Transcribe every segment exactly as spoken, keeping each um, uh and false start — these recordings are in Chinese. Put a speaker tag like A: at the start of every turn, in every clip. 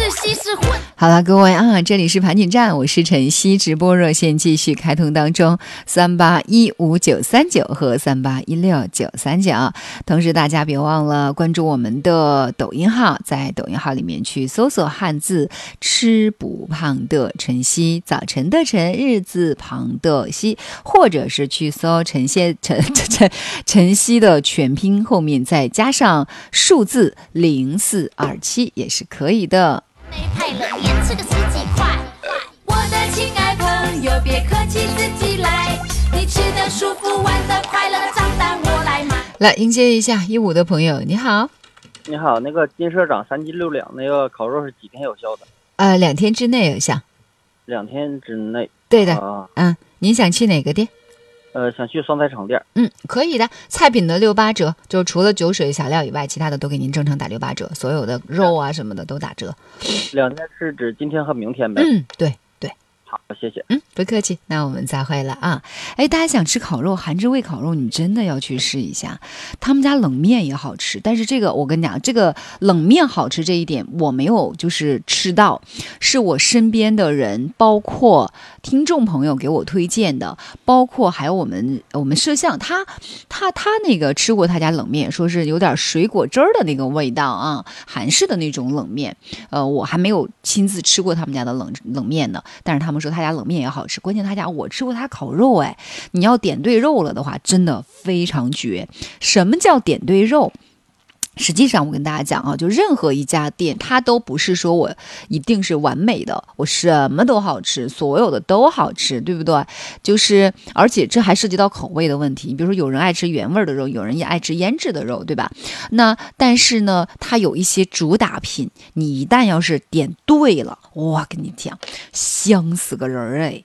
A: 西是混。
B: 好了，各位啊，这里是盘锦站，我是晨曦，直播热线继续开通当中，三八一五九三九和三八一六九三九。同时，大家别忘了关注我们的抖音号，在抖音号里面去搜索汉字“吃不胖的晨曦”，早晨的晨，日字旁的曦，或者是去搜晨曦晨晨晨曦的全拼后面再加上数字零四二七也是可以的。
A: 太冷，连吃个十几块。我的亲爱朋友，别客气，自己来。你吃的舒服，玩的快乐，账单我来买。
B: 来迎接一下一五的朋友，你好。
C: 你好，那个金社长三斤六两那个烤肉是几天有效的？
B: 呃，两天之内有效。
C: 两天之内。
B: 对的。
C: 啊，
B: 嗯，您想去哪个店？
C: 呃，想去酸菜场店。
B: 嗯，可以的。菜品的六八折，就除了酒水小料以外，其他的都给您正常打六八折，所有的肉啊什么的都打折。
C: 两天是指今天和明天呗？
B: 嗯，对对。
C: 好，谢谢。
B: 嗯，不客气。那我们再会了啊！哎，大家想吃烤肉，韩之味烤肉，你真的要去试一下。他们家冷面也好吃，但是这个我跟你讲，这个冷面好吃这一点我没有就是吃到，是我身边的人，包括听众朋友给我推荐的，包括还有我们我们摄像，他他他那个吃过他家冷面，说是有点水果汁儿的那个味道啊，韩式的那种冷面。呃，我还没有亲自吃过他们家的冷冷面呢，但是他们说他家冷面也好吃，关键他家我吃过他烤肉，哎，你要点对肉了的话，真的非常绝。什么叫点对肉？实际上我跟大家讲啊，就任何一家店它都不是说我一定是完美的，我什么都好吃，所有的都好吃，对不对？就是而且这还涉及到口味的问题，你比如说有人爱吃原味的肉，有人也爱吃腌制的肉，对吧？那但是呢它有一些主打品，你一旦要是点对了，哇，跟你讲香死个人哎，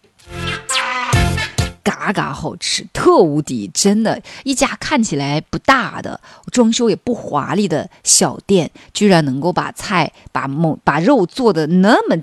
B: 嘎嘎好吃，特无敌，真的，一家看起来不大的，装修也不华丽的小店，居然能够把菜把某把肉做的那么